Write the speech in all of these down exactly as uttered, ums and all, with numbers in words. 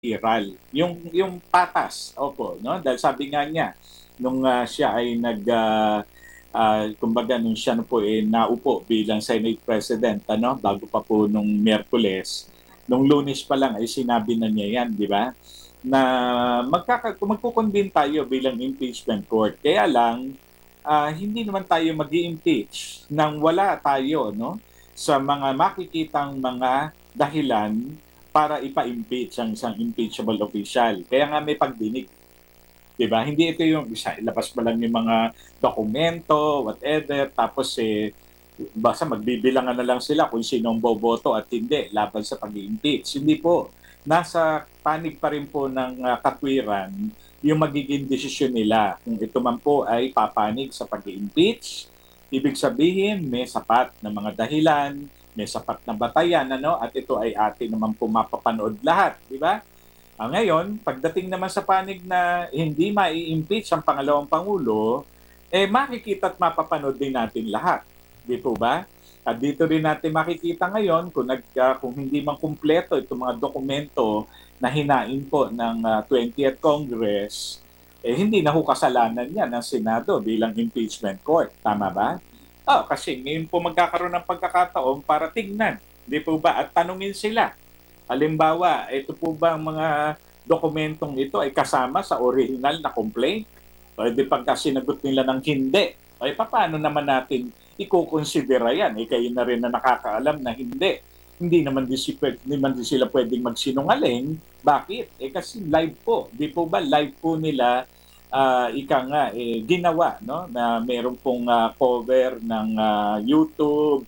iral. Yung yung patas, opo, no? Dahil sabi nga niya nung uh, siya ay nag uh, uh, kumbaga nung siya na po eh, naupo bilang Senate President, ano, bago pa po nung Miyerkules, nung Lunes pa lang ay sinabi na niya yan, di ba? Na magkaka magkukonvene tayo bilang impeachment court. Kaya lang uh, hindi naman tayo magi-impeach nang wala tayo, no, sa mga makikitang mga dahilan para ipa-impeach ang isang impeachable official. Kaya nga may pagdinig. Diba? Hindi ito yung isa, ilabas mo lang yung mga dokumento, whatever, tapos eh, basta magbibilangan na lang sila kung sino ang boboto at hindi laban sa pag-impeach. Hindi po. Nasa panig pa rin po ng uh, katwiran yung magiging desisyon nila. Kung ito man po ay papanig sa pag-impeach, ibig sabihin may sapat na mga dahilan, may sapat na batayan, ano, at ito ay atin naman po mapapanood lahat, di ba? Ah, ngayon, pagdating naman sa panig na hindi mai-impeach ang pangalawang Pangulo, eh makikita at mapapanood din natin lahat. Di po ba? At dito rin natin makikita ngayon kung, nag, uh, kung hindi man kumpleto itong mga dokumento na hinain po ng uh, twentieth Congress, eh hindi na ho kasalanan yan ng Senado bilang impeachment court. Tama ba? Oh, kasi ngayon po magkakaroon ng pagkakataon para tignan, di po ba? At tanungin sila. Halimbawa, ito po ba ang mga dokumentong ito ay kasama sa original na complaint? O di pagka sinagot nila ng hindi, ay paano naman natin ikukonsidera yan? Eh kayo na rin na nakakaalam na hindi. Hindi naman din, si, hindi naman din sila pwedeng magsinungaling. Bakit? Eh kasi live po. Di po ba live po nila uh, ika nga eh, ginawa, no, na meron pong uh, cover ng uh, YouTube,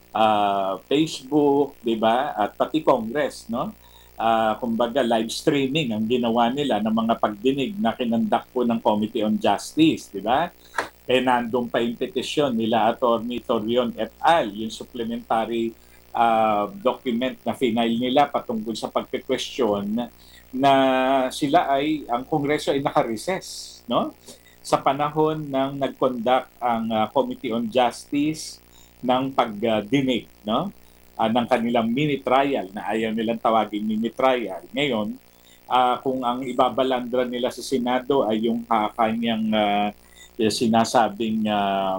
uh, Facebook, 'di ba? At pati Congress, no? Uh, kumbaga live streaming ang ginawa nila ng mga pagdinig na kinandak po ng Committee on Justice, 'di ba? Eh nandun pa yung petisyon nila Attorney Torion et al, yung supplementary uh, document na final nila patungkol sa pagpe-question na sila ay, ang Kongreso ay naka-recess, no? Sa panahon ng nag-conduct ang uh, Committee on Justice ng pagdinig, no? Uh, ng kanilang mini trial na ayaw nilang tawagin mini trial. Ngayon, uh, kung ang ibabalandra nila sa Senado ay yung uh, kanyang uh, sinasabing uh,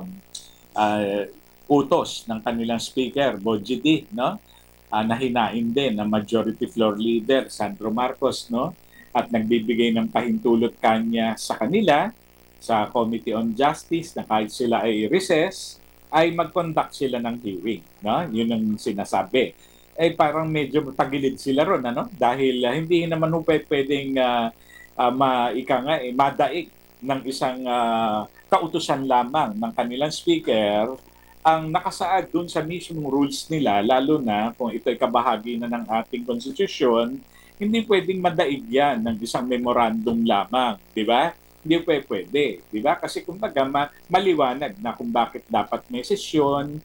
uh, utos ng kanilang speaker, Boji D, no? Uh, nahinain din ng Majority Floor Leader Sandro Marcos, no? At nagbibigay ng pahintulot kanya sa kanila sa Committee on Justice na kahit sila ay recess, ay mag-conduct sila ng hearing, no? Yun ang sinasabi. Eh parang medyo tagilid sila ron, ano? Dahil uh, hindi naman ho pwedeng uh, uh, maika nga eh, madaig ng isang uh, kautusan lamang ng kanilang speaker ang nakasaad dun sa mismong rules nila, lalo na kung ito ay kabahagi na ng ating konstitusyon, hindi pwedeng madaig yan ng isang memorandum lamang, di ba? Hindi pwede, pwede, di ba? Kasi kumbaga ma- maliwanag na kung bakit dapat may sesyon,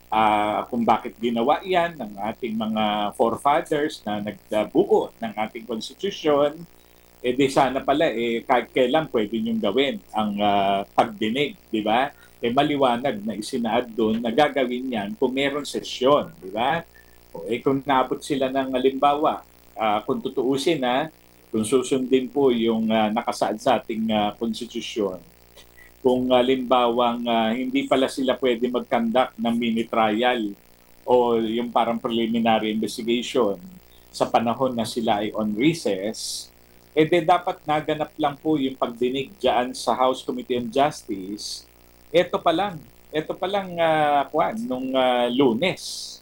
uh, kung bakit ginawa yan ng ating mga forefathers na nagbuo ng ating konstitusyon, eh di sana pala eh kahit kailan pwede niyong gawin ang uh, pagdinig, di ba? Eh maliwanag na isinaad doon na gagawin yan kung meron sesyon, di ba? O eh kung naabot sila ng halimbawa, uh, kung tutuusin na, kung susundin po yung uh, nakasaad sa ating uh, konstitusyon, kung halimbawang uh, hindi pala sila pwede mag-conduct ng mini trial o yung parang preliminary investigation sa panahon na sila ay on recess, eh de dapat naganap lang po yung pagdinig dyan sa House Committee on Justice. Ito pa lang, ito pa lang uh, kuan, nung uh, Lunes.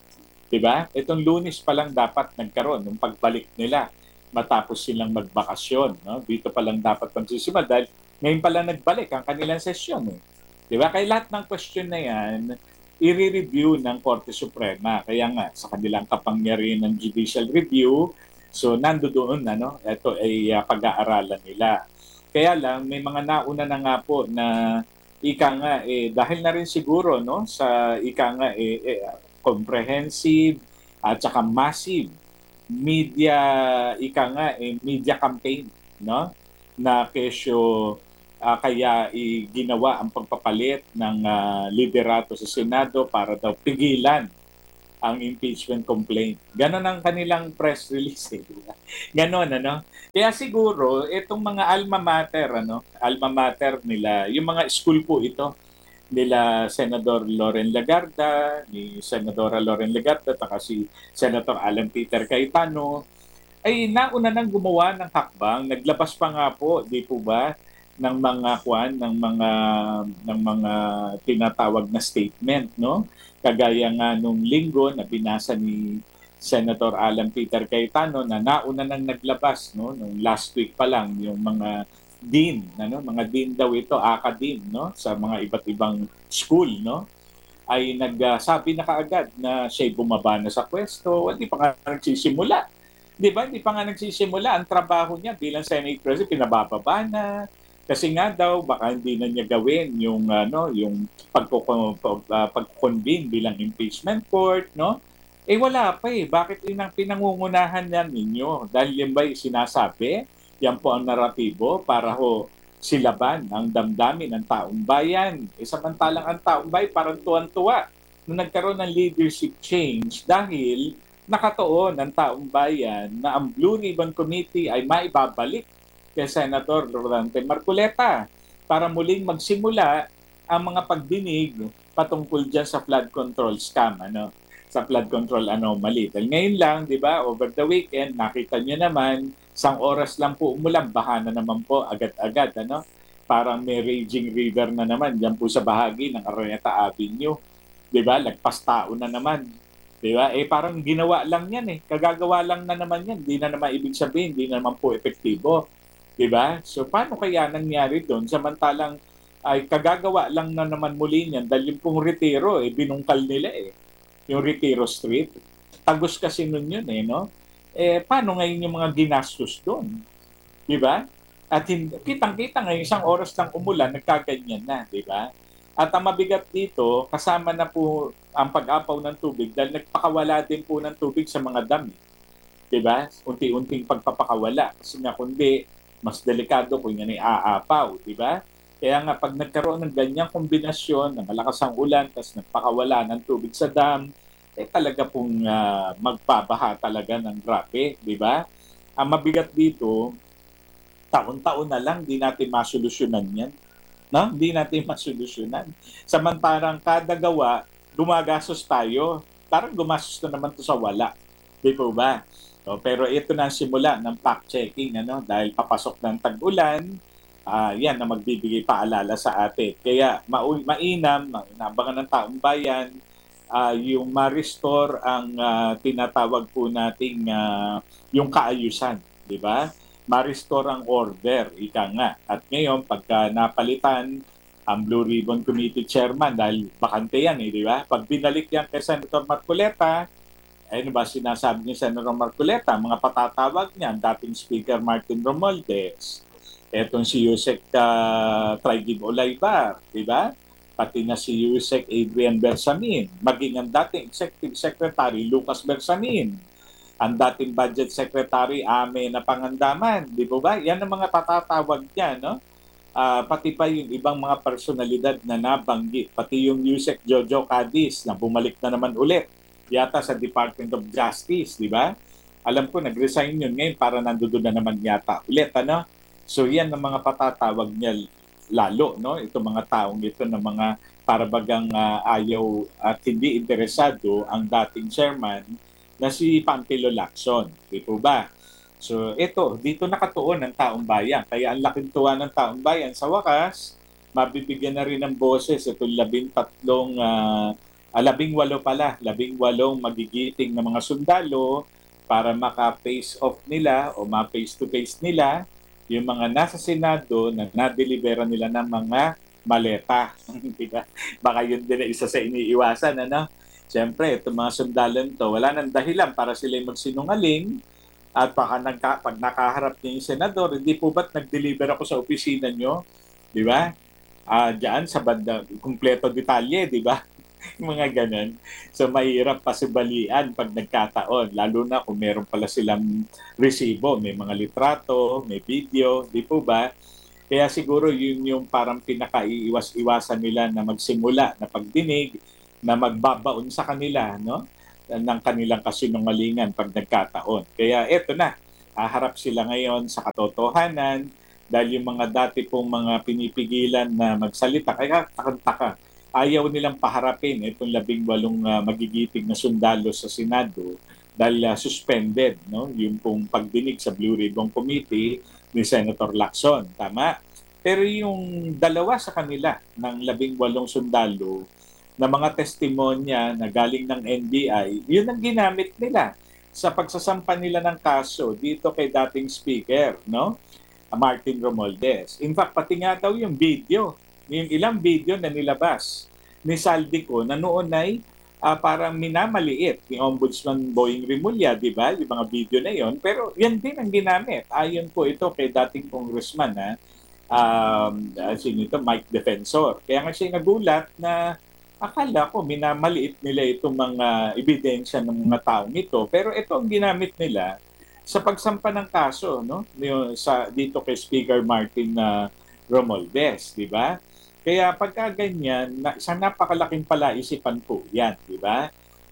Diba? Itong Lunes pa lang dapat nagkaroon ng pagbalik nila matapos silang magbakasyon. No? Dito pa lang dapat magsisimula dahil ngayon pa lang nagbalik ang kanilang sesyon. Eh. Diba? Kaya lahat ng question na yan, i-review ng Korte Suprema. Kaya nga, sa kanilang kapangyarihan ng judicial review, so nando doon, ano, ito ay uh, pag-aaralan nila. Kaya lang, may mga nauna na nga po na ika nga, eh, dahil na rin siguro, no, sa ika nga, eh, eh, comprehensive at saka massive media, ika nga, eh, media campaign, no, na kesyo uh, kaya eh, ginawa ang pagpapalit ng uh, liderato sa Senado para daw pigilan ang impeachment complaint. Ganon ang kanilang press release. Eh. Ganon, ano? Kaya siguro itong mga alma mater, ano, alma mater nila, yung mga school po ito nila Senador Loren Legarda, ni Senadora Loren Legarda, at si Senator Alan Peter Cayetano, ay nauna nang gumawa ng hakbang, naglabas pa nga po, di po ba, ng mga kwan, ng mga ng mga tinatawag na statement, no? Kagaya nga nung linggo na binasa ni Senator Alan Peter Cayetano na nauna nang naglabas, no, nung last week pa lang yung mga dean, ano, mga dean daw ito, academe, no, sa mga iba't ibang school, no, ay nagsabi na kaagad na siya'y bumaba na sa pwesto, hindi pa nga nagsisimula. Di ba? Hindi pa nga nagsisimula. Ang trabaho niya bilang Senate President, pinabababa na. Kasi nga daw, baka hindi na niya gawin yung, ano, yung pagko-convene bilang impeachment court, no? Eh wala pa eh. Bakit inang pinangungunahan yan ninyo? Dahil yan ba yung sinasabi? Yan po ang naratibo para ho silaban ang damdamin ng taong bayan. E samantalang ang taong bayan parang tuwan-tuwa na nagkaroon ng leadership change dahil nakatuon ng taong bayan na ang Blue Ribbon Committee ay maibabalik kay Senator Rodante Marcoleta para muling magsimula ang mga pagdinig patungkol dyan sa flood control scam, ano, sa flood control anomaly. Dahil ngayon lang, di ba, over the weekend, nakita nyo naman, isang oras lang po umulan, baha na naman po agad-agad, ano? Parang may raging river na naman dyan po sa bahagi ng Araneta Avenue. Di ba? Lagpas tao na naman. Di ba? Eh parang ginawa lang yan eh. Kagagawa lang na naman yan. Di na naman ibig sabihin, di na naman po epektibo. Di ba? So paano kaya nangyari doon? Samantalang ay kagagawa lang na naman muli niyan dahil yung pong retiro eh, binungkal nila eh. Yung Retiro Street. Tagos kasi nun yun eh, no? Eh, paano ngayon yung mga ginastos doon? Di ba? At kitang-kita ngayon, isang oras lang umulan, nagkaganyan na, di ba? At ang mabigat dito, kasama na po ang pag-apaw ng tubig dahil nagpakawala din po ng tubig sa mga dam. Di ba? Unti-unting pagpapakawala. Kasi nga kundi, mas delikado kung yan ay aapaw, di ba? Kaya nga pag nagkaroon ng ganyang kombinasyon ng malakas ang ulan tapos nagpakawala ng tubig sa dam, eh talaga pong uh, magbabaha talaga ng grabe, di ba? Ang mabigat dito, taon-taon na lang di natin masolusyonan yan. No? Di natin masolusyonan. Samantarang kada gawa, gumagastos tayo. Parang gumastos na naman to sa wala. Di po ba? So, pero ito na ang simula ng fact-checking, ano? Dahil papasok ng tag-ulan, Uh, yan na magbibigay paalala sa atin. Kaya ma- mainam, inabangan ng taong bayan, uh, yung ma-restore ang uh, tinatawag po nating uh, yung kaayusan, di ba? Ma-restore ang order, ika nga. At ngayon, pagka napalitan ang Blue Ribbon Committee Chairman, dahil bakante yan, eh, di ba? Pag binalik yan kay Senator Marcoleta, ano ba sinasabi ni Senator Marcoleta? Mga patatawag niya, dating Speaker Martin Romualdez, etong si Yusek uh, Traigib Olaybar, di ba? Pati na si Yusek Adrian Bersamin, maging ang dating Executive Secretary Lucas Bersamin, ang dating Budget Secretary Ame na Pangandaman, di ba ba? Yan ang mga patatawag niya, no? Uh, pati pa yung ibang mga personalidad na nabanggit, pati yung Yusek Jojo Cadiz na bumalik na naman ulit yata sa Department of Justice, di ba? Alam ko, nag-resign yun ngayon para nandoon na naman yata ulit, ano? So yan ang mga patatawag niya lalo, no? Itong mga taong ito na mga parabagang uh, ayaw at hindi interesado ang dating chairman na si Pampilo Lacson. Di po ba? So ito, dito nakatuon ang taong bayan. Kaya ang laking tuwa ng taong bayan. Sa wakas, mabibigyan na rin ng boses itong labing tatlong, uh, ah, labing walo pala, labing walong magigiting na mga sundalo para maka-face off nila o ma-face to face nila yung mga nasa Senado na nadelibera nila ng mga maleta. Diba? Baka yun din na isa sa iniiwasan. Ano? Siyempre, itong mga sundalo to, wala nang dahilan para sila magsinungaling at baka nagka, pag nakaharap niya yung senador, hindi po ba't nag-deliver ako sa opisina nyo? Di ba? Uh, diyan sa banda, kumpleto detalye, di ba? Mga ganun. So mahirap pasibalian pag nagkataon, lalo na kung meron pala silang resibo, may mga litrato, may video, di po ba? Kaya siguro yun yung parang pinaka-iwas-iwasan nila na magsimula na pagdinig, na magbabaon sa kanila, no? Ng kanilang kasinungalingan pag nagkataon. Kaya eto na, haharap sila ngayon sa katotohanan dahil yung mga dati pong mga pinipigilan na magsalita, kaya takang-taka, ayaw nilang paharapin itong labing walong uh, magigiting na sundalo sa Senado dahil uh, suspended, no? Yung pong pagdinig sa Blue Ribbon Committee ni Senator Lacson. Tama? Pero yung dalawa sa kanila ng labing walong sundalo na mga testimonya na galing ng N B I, yun ang ginamit nila sa pagsasampa nila ng kaso dito kay dating speaker, no? Martin Romualdez. In fact, pati nga daw yung video, yung ilang video na nilabas ni Saldico na noon ay uh, parang minamaliit ni Ombudsman Boying Rimulya, di ba? Yung mga video na yon. Pero yan din ang ginamit. Ayon po ito kay dating congressman, ha? Um, uh, sino ito? Mike Defensor. Kaya nga siya nagulat na akala ko minamaliit nila itong mga ebidensya ng mga taong ito. Pero ito ang ginamit nila sa pagsampa ng kaso, no? Sa dito kay Speaker Martin uh, Romualdez, di ba? Kaya pagka ganyan, na, isang napakalaking palaisipan po yan, di ba?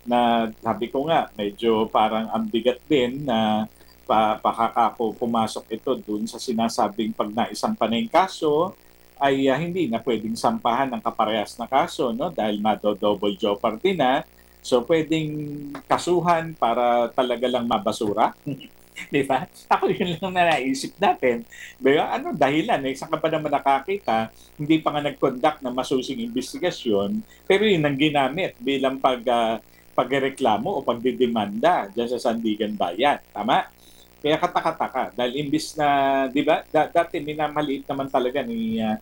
Na sabi ko nga, medyo parang ambigat din na pa, pakakako pumasok ito dun sa sinasabing pag naisampa na yung kaso, ay uh, hindi na pwedeng sampahan ng kaparehas na kaso, no? Dahil mado-double jeopardy na. So pwedeng kasuhan para talaga lang mabasura. Di ba? Ako yun lang na naisip natin. Diba? Ano dahilan? Eh, saan ka pa naman nakakita? Hindi pa nga nag-conduct ng masusing investigasyon, pero yun ang ginamit bilang pag, uh, pagreklamo o pagdidemanda dyan sa Sandigan Bayan. Tama? Kaya katakataka. Dahil imbis na, di ba, da- dati minamaliit naman talaga ni uh,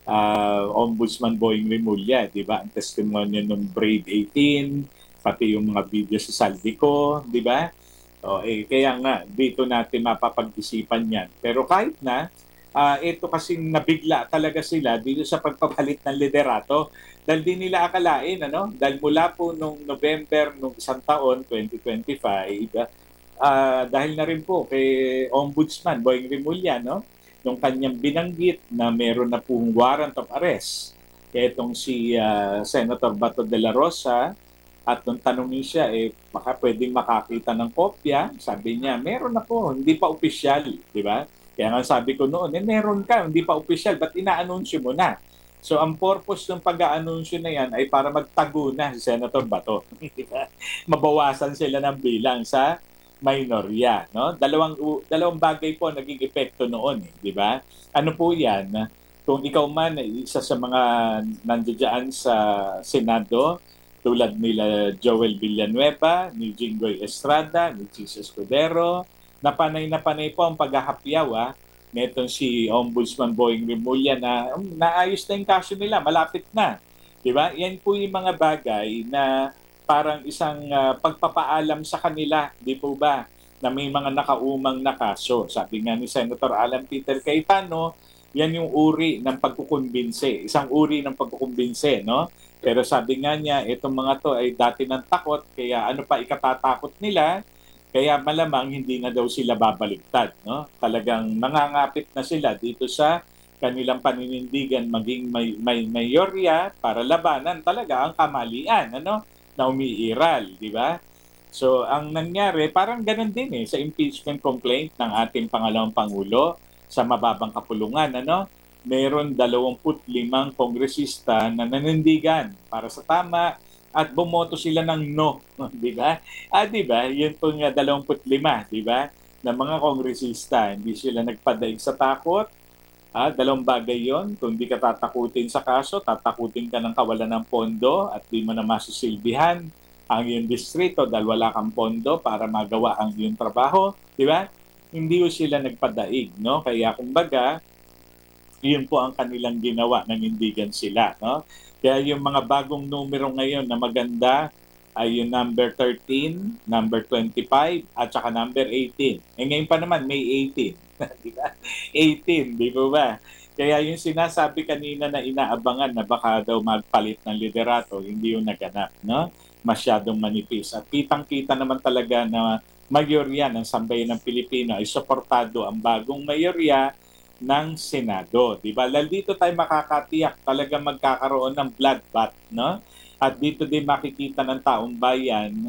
uh, Ombudsman Boying Rimulya, di ba? Ang testimonya ng Brave eighteen, pati yung mga video sa Saldico, di ba? O, eh, kaya nga, dito natin mapapag-isipan yan. Pero kahit na, uh, ito kasing nabigla talaga sila dito sa pagpapalit ng liderato. Dahil di nila akalain, ano? Dahil mula po nung November nung isang taon, twenty twenty-five, uh, dahil na rin po kay Ombudsman Boying Rimulya, no? Nung kanyang binanggit na meron na pong warrant of arrest, itong si uh, Senator Bato de la Rosa. At nung tanongin siya, eh, baka pwedeng makakita ng kopya. Sabi niya, meron ako, hindi pa opisyal, di ba? Kaya nga sabi ko noon, eh, meron ka, hindi pa opisyal, ba't ina-anunsyo mo na? So, ang purpose ng pag-aanunsyo na yan ay para magtago na si Senator Bato. Mabawasan sila ng bilang sa minorya, no? Dalawang dalawang bagay po naging epekto noon, eh, di ba? Ano po 'yan? Kung ikaw man ay isa sa mga nandiyan sa Senado, tulad nila Joel Villanueva, ni Jinggoy Estrada, ni Chis Escudero, na panay na panay po ang paghahapyaw ah, netong si Ombudsman Boying Rimulya na um, naayos na yung kaso nila, malapit na. Diba? Yan po yung mga bagay na parang isang uh, pagpapaalam sa kanila, di po ba, na may mga nakaumang na kaso. Sabi nga ni Senator Alan Peter Cayetano, yan yung uri ng pagkukumbinse, isang uri ng pagkukumbinse, no? Pero sabi nga niya, itong mga to ay dati ng takot, kaya ano pa ikatatakot nila, kaya malamang hindi na daw sila babaligtad. No? Talagang nangangapit na sila dito sa kanilang paninindigan maging may, may mayorya para labanan talaga ang kamalian ano, na umiiral. Di ba? So ang nangyari, parang ganun din eh, sa impeachment complaint ng ating pangalawang Pangulo sa mababang kapulungan. Ano? Meron dalawampu't limang kongresista na nanindigan para sa tama at bumoto sila ng no, di ba? Ah, di ba? Yun po nga dalawampu't lima, di ba? Na mga kongresista, hindi sila nagpadaig sa takot. Ah, dalawang bagay yon. Kung di ka tatakutin sa kaso, tatakutin ka ng kawalan ng pondo at di mo na masusilbihan ang iyong distrito dahil wala kang pondo para magawa ang iyong trabaho, di ba? Hindi ko sila nagpadaig, no? Kaya kumbaga, yun po ang kanilang ginawa, nanindigan sila. No? Kaya yung mga bagong numero ngayon na maganda ay yung number thirteen, number twenty-five, at saka number eighteen. Eh ngayon pa naman, May eighteen. Di ba? eighteen, di ba ba? Kaya yung sinasabi kanina na inaabangan na baka daw magpalit ng liderato, hindi yung naganap. No? Masyadong manipis. At kitang-kita naman talaga na mayorya ng sambayan ng Pilipino ay suportado ang bagong mayorya ng Senado, di ba? Dahil dito tayo makakatiyak talaga magkakaroon ng bloodbath, no? At dito din makikita ng taong bayan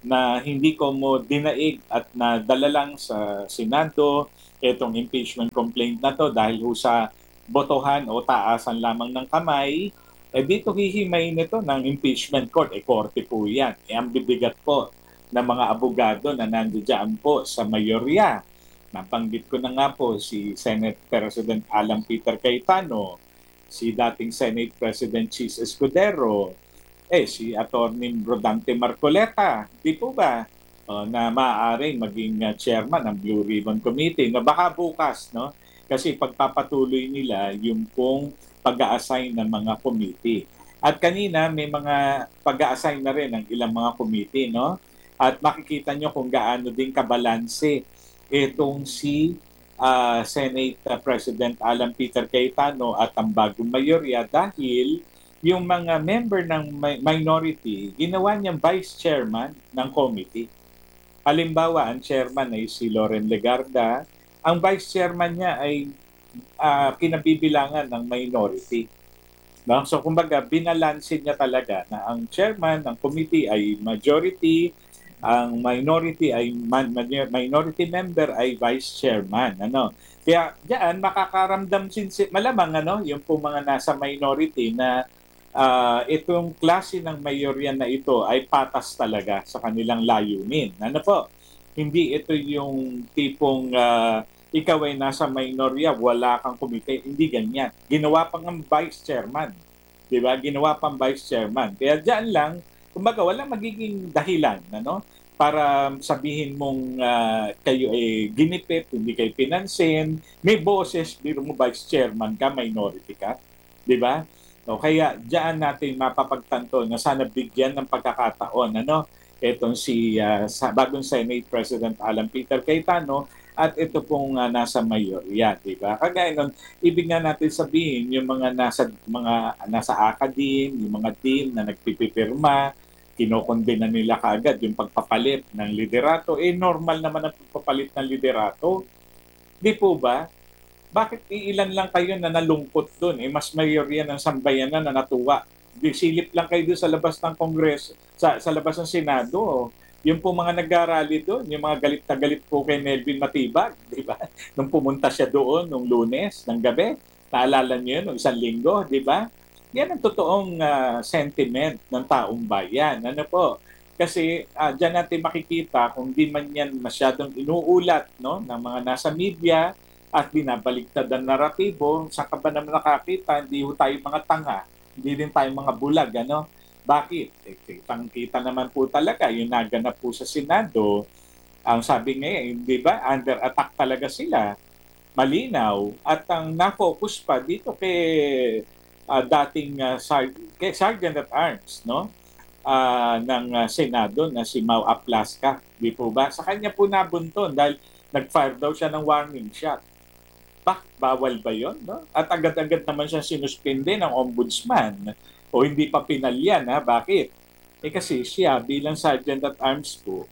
na hindi ko mo dinaig at nadala lang sa Senado itong impeachment complaint na to dahil ho sa botohan o taasan lamang ng kamay, eh dito hihimay nito ng impeachment court. Eh, korte po yan. Eh, ang bibigat po ng mga abogado na nandiyan po sa mayorya. Nabanggit ko na nga po si Senate President Alan Peter Cayetano, si dating Senate President Chis Escudero, eh si Attorney Rodante Marcoleta, di po ba? O, na maaaring maging uh, chairman ng Blue Ribbon Committee na baka bukas, no? Kasi pagpapatuloy nila yung pong pag-a-assign ng mga committee. At kanina may mga pag-a-assign na rin ng ilang mga committee, no? At makikita nyo kung gaano din kabalanse itong si uh, Senate uh, President Alan Peter Cayetano at ang bagong mayorya dahil yung mga member ng minority, ginawa niyang vice chairman ng committee. Halimbawa, ang chairman ay si Loren Legarda, ang vice chairman niya ay uh, kinabibilangan ng minority. No? So kumbaga, binalansin niya talaga na ang chairman ng committee ay majority, ang minority ay man, minority member ay vice chairman. Ano? Kaya diyan makakaramdam sin malamang ano, yung po mga nasa minority na uh, itong klase ng mayorya na ito ay patas talaga sa kanilang layunin. Ano po? Hindi ito yung tipong uh, ikaw ay nasa minorya, wala kang komite. Hindi ganyan. Ginawa pang ang vice chairman. Diba? Ginawa pang vice chairman. Kaya diyan lang, kumbaga, wala magiging dahilan, ano? Para sabihin mong uh, kayo ay ginipit, hindi kayo pinansin, may boses, biro mo vice chairman ka, minority ka. Diba? O kaya diyan natin mapapagtanto na sana bigyan ng pagkakataon ano etong si uh, sa bagong Senate President Alan Peter Cayetano at ito pong uh, nasa mayorya, di ba? Kagaya nun, ibig nga natin sabihin yung mga nasa mga nasa academe, yung mga team na nagpipipirma, kinokondena nila kaagad yung pagpapalit ng liderato. Eh normal naman ang pagpapalit ng liderato. Di po ba? Bakit iilan lang kayo na nalungkot doon? Eh, mas mayorya ng sambayanan na natuwa. Silip lang kayo doon sa labas ng Kongreso, sa, sa labas ng Senado. Yung po mga nag-arali doon, yung mga galit na galit po kay Melvin Matibag, di ba? Nung pumunta siya doon, nung Lunes, ng gabi, naalala niyo yun, nung isang linggo, di ba? Yan ang totoong uh, sentiment ng taong bayan. Ano po? Kasi uh, dyan natin makikita kung di man yan masyadong inuulat no, ng mga nasa media, at binabaliktad ang naratibo, sa ka ba naman nakakita, hindi ho tayo mga tanga, hindi din tayo mga bulag, ano? Bakit? Eh, kitang-kita naman po talaga, yung naganap po sa Senado, ang sabi ngayon, di ba, under attack talaga sila, malinaw, at ang na-focus pa dito kay uh, dating uh, Sar- kay Sergeant at Arms, no? Uh, ng uh, Senado na si Mau Aplaska, di po ba? Sa kanya po nabunton dahil nag-fire daw siya ng warning shot. Bah, bawal ba yun? No? At agad-agad naman siya sinuspende ng ombudsman o hindi pa pinalyan. Ha? Bakit? Eh kasi siya bilang Sergeant at Arms po,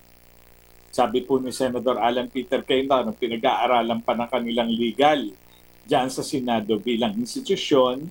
sabi po ni Senator Alan Peter Cayetano, pinag-aaralan pa ng kanilang legal dyan sa Senado bilang institusyon,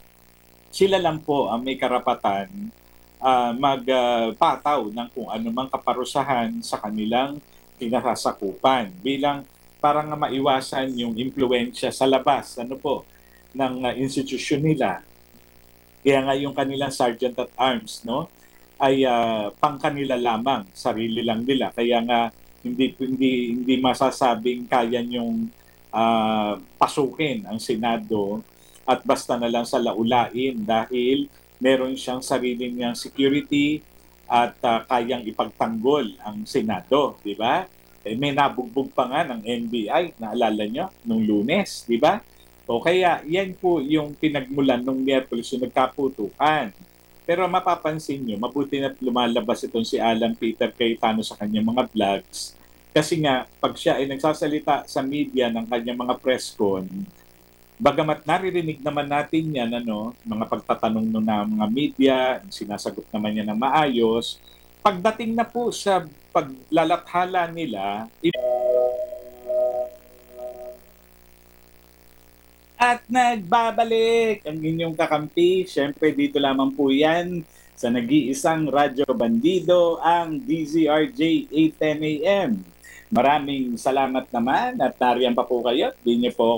sila lang po ang may karapatan uh, magpataw uh, ng kung anumang kaparusahan sa kanilang kinasasakupan bilang para nga maiwasan yung impluensya sa labas ano po ng uh, institusyon nila. Kaya nga yung kanilang Sergeant at Arms no ay uh, pang kanila lamang, sarili lang nila. Kaya nga hindi hindi hindi masasabing kaya yung uh, pasukin ang Senado at basta na lang sa laulain dahil meron siyang sariling niyang security at uh, kayang ipagtanggol ang Senado, di ba? Eh, may nabugbog pa nga ng N B I, naalala nyo, nung Lunes, di ba? O kaya, yan po yung pinagmulan nung Miyerkules yung nagkaputukan. Pero mapapansin nyo, mabuti na lumalabas itong si Alan Peter Cayetano sa kanyang mga vlogs. Kasi nga, pag siya ay nagsasalita sa media ng kanyang mga press con, bagamat naririnig naman natin yan, ano, mga pagtatanong no na mga media, sinasagot naman niya ng maayos, pagdating na po sa paglalathala nila, at nagbabalik ang inyong kakampi. Siyempre, dito lamang po yan sa nag-iisang Radyo Bandido, ang D Z R J eight ten A M. Maraming salamat naman at nariyan pa po kayo. Di niyo po